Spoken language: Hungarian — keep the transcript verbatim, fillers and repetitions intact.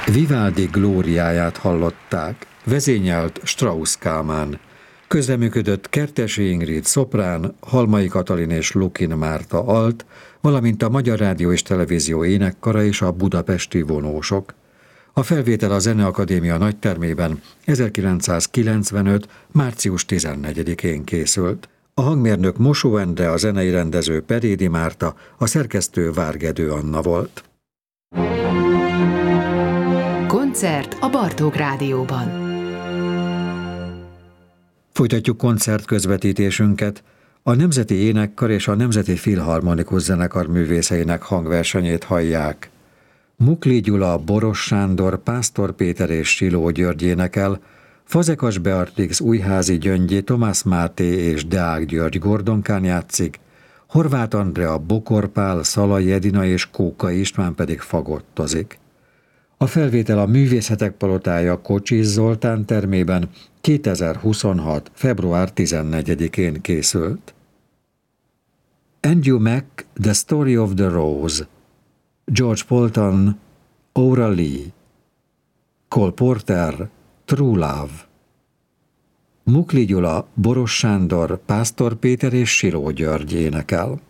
Vivaldi glóriáját hallották, vezényelt Strauss Kálmán. Közreműködött Kertesi Ingrid szoprán, Halmai Katalin és Lukin Márta alt, valamint a Magyar Rádió és Televízió énekkara és a budapesti vonósok. A felvétel a Zeneakadémia nagytermében ezerkilencszázkilencvenöt. március tizennegyedikén készült. A hangmérnök Mosó Endre, a zenei rendező Perédi Márta, a szerkesztő Várgedő Anna volt. Koncert a Bartók Rádióban. Folytatjuk koncert közvetítésünket. A Nemzeti Énekkar és a Nemzeti Filharmonikus Zenekar művészeinek hangversenyét hallják. Mukli Gyula, Boros Sándor, Pásztor Péter és Siló György énekel, Fazekas Beatrix, Újházi Gyöngyi, Tomás Máté és Deák György gordonkán játszik, Horváth Andrea, Bokor Pál, Szalai Edina és Kóka István pedig fagottozik. A felvétel a Művészetek Palotája Kocsis Zoltán termében kétezer-huszonhat. február tizennegyedikén készült. Andrew Mack, The Story of the Rose, George Polton, Aura Lee, Cole Porter, True Love. Mukli Gyula, Boros Sándor, Pásztor Péter és Siló György énekel.